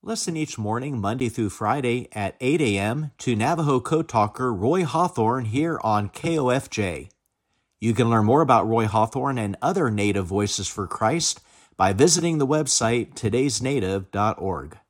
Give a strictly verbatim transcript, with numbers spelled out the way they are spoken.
Listen each morning, Monday through Friday at eight a.m. to Navajo Code Talker Roy Hawthorne here on K O F J. You can learn more about Roy Hawthorne and other Native Voices for Christ by visiting the website todays native dot org.